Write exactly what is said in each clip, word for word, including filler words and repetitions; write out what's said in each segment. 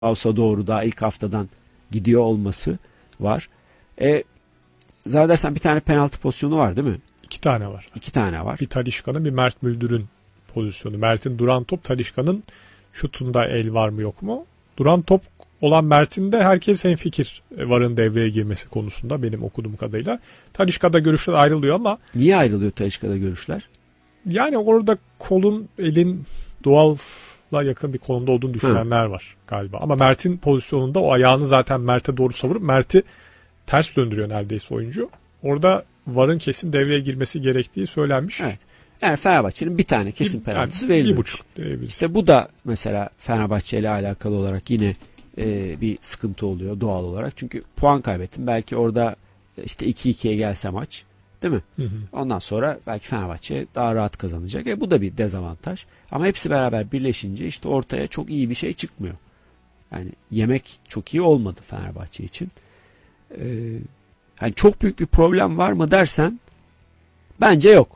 House'a doğru daha ilk haftadan gidiyor olması var. E, zannedersem bir tane penaltı pozisyonu var değil mi? İki tane var. İki tane var. Bir Talisca'nın, bir Mert Müldür'ün pozisyonu. Mert'in duran top, Talisca'nın şutunda el var mı yok mu? Duran top olan Mert'in de herkes hemfikir VAR'ın devreye girmesi konusunda benim okuduğum kadarıyla. Talisca'da görüşler ayrılıyor ama... Niye ayrılıyor Talisca'da görüşler? Yani orada kolun, elin doğalla yakın bir kolunda olduğunu düşünenler Hı. var galiba. Ama Mert'in pozisyonunda o ayağını zaten Mert'e doğru savurup Mert'i ters döndürüyor neredeyse oyuncu. Orada VAR'ın kesin devreye girmesi gerektiği söylenmiş. Evet. Yani Fenerbahçe'nin bir tane kesin bir, penaltısı yani verilmiş. Bir buçuk diyebiliriz. İşte bu da mesela Fenerbahçe ile alakalı olarak yine e, bir sıkıntı oluyor doğal olarak. Çünkü puan kaybettin. Belki orada işte iki ikiye gelse maç, değil mi? Hı hı. Ondan sonra belki Fenerbahçe daha rahat kazanacak. E, bu da bir dezavantaj. Ama hepsi beraber birleşince işte ortaya çok iyi bir şey çıkmıyor. Yani yemek çok iyi olmadı Fenerbahçe için. Ee, yani çok büyük bir problem var mı dersen bence yok.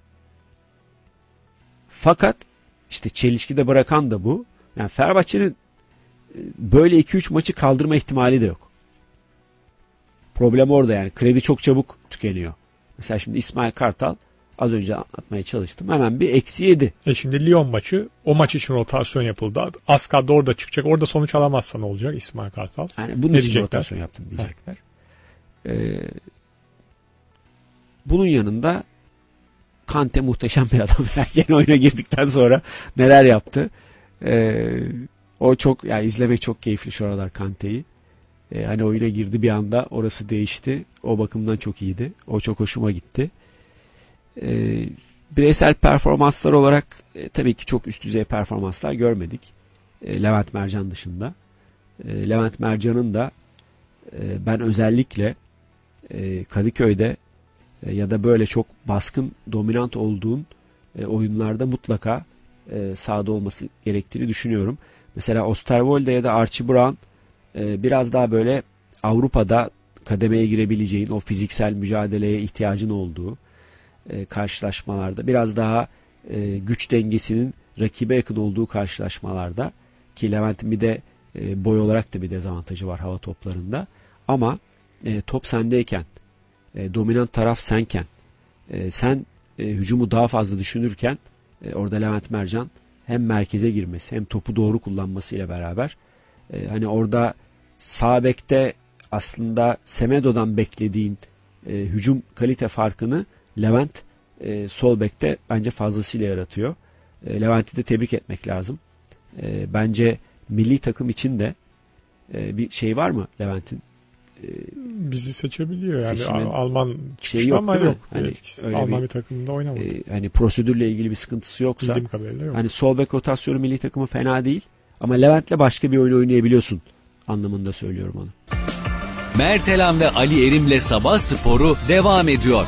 Fakat işte çelişkide bırakan da bu. Yani Fenerbahçe'nin böyle iki üç maçı kaldırma ihtimali de yok. Problem orada yani. Kredi çok çabuk tükeniyor. Mesela şimdi İsmail Kartal, az önce anlatmaya çalıştım, hemen bir eksi yedi. E şimdi Lyon maçı, o maç için rotasyon yapıldı. Az kadro orada çıkacak. Orada sonuç alamazsa ne olacak İsmail Kartal? Yani bunun ne için diyecekler? Rotasyon yaptın diyecekler. Ee, bunun yanında Kante muhteşem bir adam. Yeni oyuna girdikten sonra neler yaptı. Ee, o çok, yani izlemek çok keyifli şu aralar Kante'yi. Ee, hani oyuna girdi bir anda, orası değişti. O bakımdan çok iyiydi. O çok hoşuma gitti. Ee, bireysel performanslar olarak e, tabii ki çok üst düzey performanslar görmedik. E, Levent Mercan dışında. E, Levent Mercan'ın da e, ben özellikle e, Kadıköy'de e, ya da böyle çok baskın, dominant olduğun e, oyunlarda mutlaka e, sahada olması gerektiğini düşünüyorum. Mesela Osterwolde ya da Archie Brown e, biraz daha böyle Avrupa'da kademeye girebileceğin, o fiziksel mücadeleye ihtiyacın olduğu e, karşılaşmalarda, biraz daha e, güç dengesinin rakibe yakın olduğu karşılaşmalarda, ki Levent'in bir de e, boy olarak da bir dezavantajı var hava toplarında, ama e, top sendeyken, e, dominant taraf senken, e, sen e, hücumu daha fazla düşünürken e, orada Levent Mercan hem merkeze girmesi hem topu doğru kullanmasıyla beraber e, hani orada sağ bekte aslında Semedo'dan beklediğin e, hücum kalite farkını Levent e, sol bekte bence fazlasıyla yaratıyor. E, Levent'i de tebrik etmek lazım. E, bence milli takım için de e, bir şey var mı Levent'in? E, Bizi seçebiliyor yani. Alman çıkışlı yok, ama yok. Hani Alman bir, bir takımında oynamadı. E, hani prosedürle ilgili bir sıkıntısı yoksa. Bildiğim kadarıyla yok. Hani sol bek rotasyonu milli takımı fena değil. Ama Levent'le başka bir oyun oynayabiliyorsun anlamında söylüyorum onu. Mert Elan ve Ali Erim'le Sabah Sporu devam ediyor.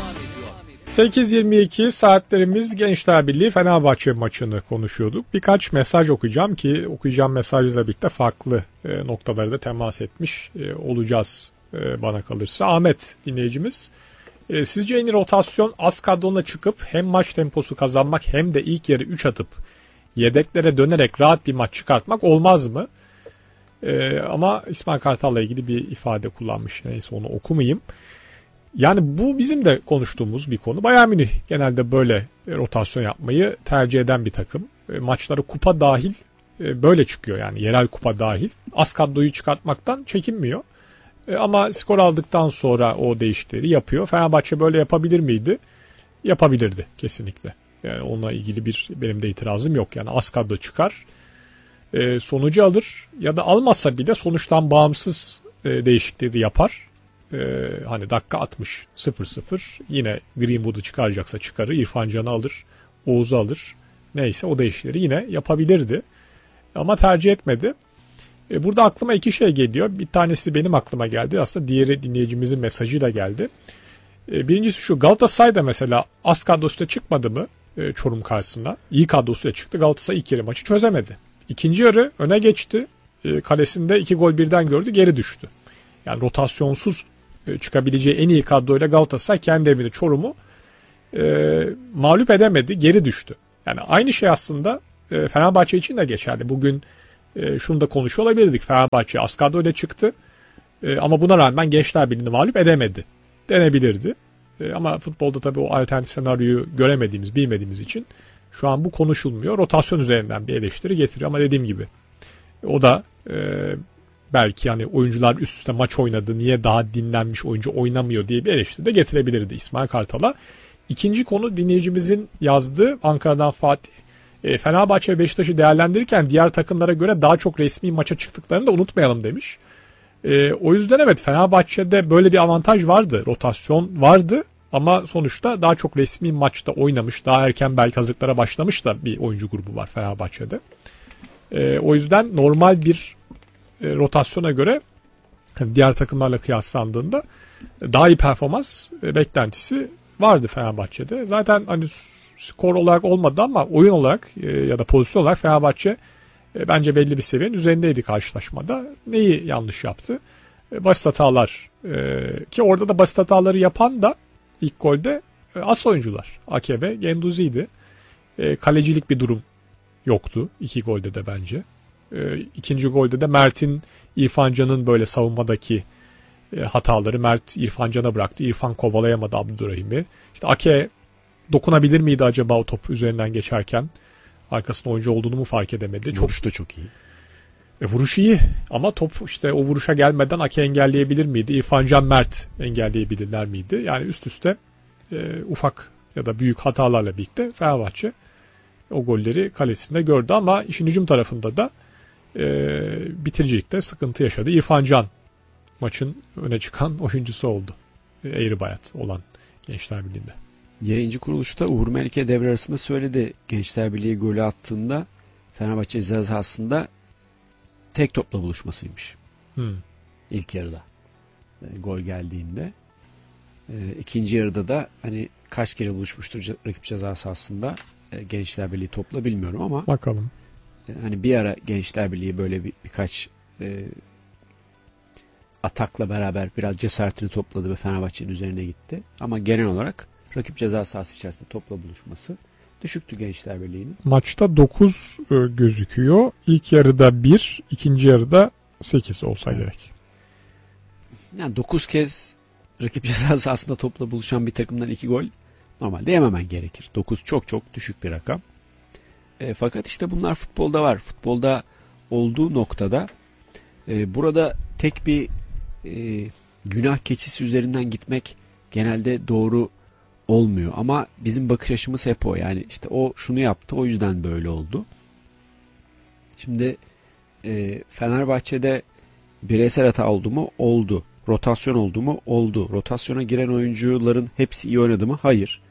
sekiz yirmi iki saatlerimiz Gençler Birliği Fenerbahçe maçını konuşuyorduk. Birkaç mesaj okuyacağım ki okuyacağım mesajlarla birlikte farklı e, noktaları da temas etmiş e, olacağız e, bana kalırsa. Ahmet dinleyicimiz, e, sizce yeni rotasyon az kadronla çıkıp hem maç temposu kazanmak hem de ilk yarı üç atıp yedeklere dönerek rahat bir maç çıkartmak olmaz mı? E, ama İsmail Kartal'la ilgili bir ifade kullanmış. Neyse onu okumayayım. Yani bu bizim de konuştuğumuz bir konu. Bayern Münih genelde böyle rotasyon yapmayı tercih eden bir takım. E, maçları kupa dahil e, böyle çıkıyor, yani yerel kupa dahil. Az kadroyu çıkartmaktan çekinmiyor. E, ama skor aldıktan sonra o değişiklikleri yapıyor. Fenerbahçe böyle yapabilir miydi? Yapabilirdi kesinlikle. Yani onunla ilgili bir benim de itirazım yok. Yani az kadro çıkar, e, sonucu alır ya da almazsa bile sonuçtan bağımsız e, değişiklikleri yapar. Ee, hani dakika altmış sıfır sıfır yine Greenwood'u çıkaracaksa çıkarır, İrfan Can'ı alır, Oğuz'u alır, neyse o değişiklikleri yine yapabilirdi ama tercih etmedi. Ee, burada aklıma iki şey geliyor. Bir tanesi benim aklıma geldi, aslında diğeri dinleyicimizin mesajı da geldi. Ee, birincisi şu: Galatasaray'da mesela az kadrosuyla çıkmadı mı e, Çorum karşısında? İyi kadrosuyla çıktı. Galatasaray ilk yarı maçı çözemedi. İkinci yarı öne geçti, e, kalesinde iki gol birden gördü, geri düştü. Yani rotasyonsuz çıkabileceği en iyi kadroyla Galatasaray kendi evinde Çorum'u e, mağlup edemedi, geri düştü. Yani aynı şey aslında e, Fenerbahçe için de geçerli. Bugün e, şunu da konuşuyor olabilirdik. Fenerbahçe az kadroyla çıktı. E, ama buna rağmen Gençler Birliği'ni mağlup edemedi. Denebilirdi. E, ama futbolda tabii o alternatif senaryoyu göremediğimiz, bilmediğimiz için şu an bu konuşulmuyor. Rotasyon üzerinden bir eleştiri getiriyor ama dediğim gibi o da e, belki hani oyuncular üst üste maç oynadı, niye daha dinlenmiş oyuncu oynamıyor diye bir eleştiri de getirebilirdi İsmail Kartal'a. İkinci konu dinleyicimizin yazdığı Ankara'dan Fatih. E, Fenerbahçe ve Beşiktaş'ı değerlendirirken diğer takımlara göre daha çok resmi maça çıktıklarını da unutmayalım demiş. E, o yüzden evet, Fenerbahçe'de böyle bir avantaj vardı. Rotasyon vardı ama sonuçta daha çok resmi maçta oynamış, daha erken belki hazırlıklara başlamış da bir oyuncu grubu var Fenerbahçe'de. E, o yüzden normal bir e, rotasyona göre yani diğer takımlarla kıyaslandığında daha iyi performans e, beklentisi vardı Fenerbahçe'de. Zaten hani skor olarak olmadı ama oyun olarak e, ya da pozisyon olarak Fenerbahçe e, bence belli bir seviyenin üzerindeydi karşılaşmada. Neyi yanlış yaptı? E, basit hatalar e, ki orada da basit hataları yapan da ilk golde e, as oyuncular. Ake ve Genduzi'ydi. E, kalecilik bir durum yoktu iki golde de bence. E, ikinci golde de Mert'in İrfan Can'ın böyle savunmadaki e, hataları Mert İrfan Can'a bıraktı. İrfan kovalayamadı Abdülrahim'i. İşte Ake dokunabilir miydi acaba o top üzerinden geçerken? Arkasında oyuncu olduğunu mu fark edemedi? Vuruş da çok iyi. E, vuruş iyi ama top işte o vuruşa gelmeden Ake engelleyebilir miydi? İrfan Can, Mert engelleyebilirler miydi? Yani üst üste e, ufak ya da büyük hatalarla birlikte Fenerbahçe o golleri kalesinde gördü ama işin hücum tarafında da e, bitiricilikte sıkıntı yaşadı. İrfan Can maçın öne çıkan oyuncusu oldu. E, eğri bayat olan Gençler Birliği'nde. Yayıncı kuruluşta Uğur Melike devre arasında söyledi. Gençler Birliği golü attığında Fenerbahçe ceza sahasında tek topla buluşmasıymış. Hmm. İlk yarıda. E, gol geldiğinde. E, ikinci yarıda da hani kaç kere buluşmuştur ce- rakip ceza sahasında e, Gençler Birliği topla bilmiyorum ama Bakalım. e, hani bir ara Gençler Birliği böyle bir, birkaç e, atakla beraber biraz cesaretini topladı ve Fenerbahçe'nin üzerine gitti. Ama genel olarak rakip ceza sahası içerisinde topla buluşması düşüktü Gençler Birliği'nin. Maçta dokuz e, gözüküyor. İlk yarıda bir, ikinci yarıda sekiz olsa Evet. gerek. Yani dokuz kez rakip ceza sahasında topla buluşan bir takımdan iki gol normalde yememen gerekir. dokuz çok çok düşük bir rakam. E, fakat işte bunlar futbolda var. Futbolda olduğu noktada e, burada tek bir e, günah keçisi üzerinden gitmek genelde doğru olmuyor. Ama bizim bakış açımız hep o. Yani işte o şunu yaptı, o yüzden böyle oldu. Şimdi e, Fenerbahçe'de bireysel hata oldu mu? Oldu. Rotasyon oldu mu? Oldu. Rotasyona giren oyuncuların hepsi iyi oynadı mı? Hayır.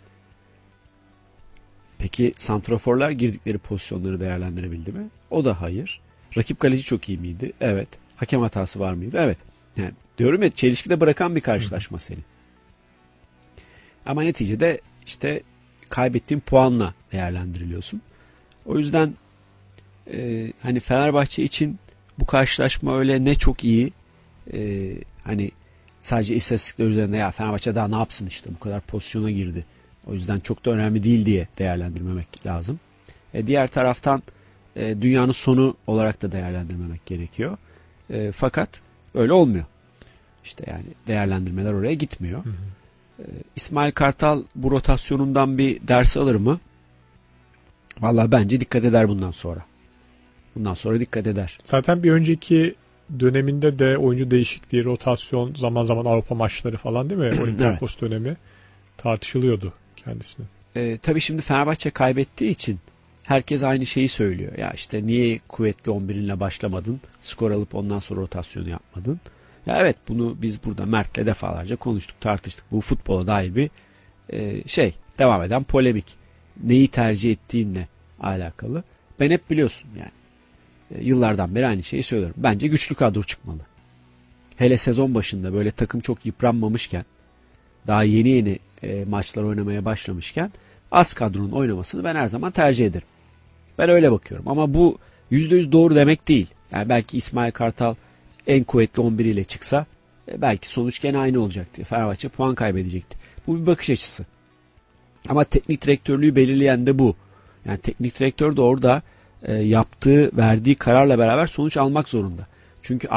Peki santraforlar girdikleri pozisyonları değerlendirebildi mi? O da hayır. Rakip kaleci çok iyi miydi? Evet. Hakem hatası var mıydı? Evet. Yani diyorum ya, çelişkide bırakan bir karşılaşma seni. Ama neticede işte kaybettiğin puanla değerlendiriliyorsun. O yüzden e, hani Fenerbahçe için bu karşılaşma öyle ne çok iyi, e, hani sadece istatistikler üzerinde ya Fenerbahçe daha ne yapsın işte bu kadar pozisyona girdi, o yüzden çok da önemli değil diye değerlendirmemek lazım. E, diğer taraftan e, dünyanın sonu olarak da değerlendirmemek gerekiyor. E, fakat öyle olmuyor. İşte yani değerlendirmeler oraya gitmiyor. Hı hı. İsmail Kartal bu rotasyonundan bir ders alır mı? Vallahi bence dikkat eder bundan sonra. Bundan sonra dikkat eder. Zaten bir önceki döneminde de oyuncu değişikliği, rotasyon, zaman zaman Avrupa maçları falan değil mi? Olympiakos evet. dönemi tartışılıyordu kendisine. Ee, tabii şimdi Fenerbahçe kaybettiği için herkes aynı şeyi söylüyor. Ya işte niye kuvvetli on birinle başlamadın? Skor alıp ondan sonra rotasyonu yapmadın? Ya evet, bunu biz burada Mert'le defalarca konuştuk, tartıştık. Bu futbola dair bir e, şey, devam eden polemik. Neyi tercih ettiğinle alakalı. Ben hep biliyorsun yani. E, yıllardan beri aynı şeyi söylüyorum. Bence güçlü kadro çıkmalı. Hele sezon başında böyle takım çok yıpranmamışken, daha yeni yeni e, maçlar oynamaya başlamışken az kadronun oynamasını ben her zaman tercih ederim. Ben öyle bakıyorum. Ama bu yüzde yüz doğru demek değil. Yani belki İsmail Kartal en kuvvetli on bir ile çıksa belki sonuç gene aynı olacaktı. Fenerbahçe puan kaybedecekti. Bu bir bakış açısı. Ama teknik direktörlüğü belirleyen de bu. Yani teknik direktör de orada e, yaptığı, verdiği kararla beraber sonuç almak zorunda. Çünkü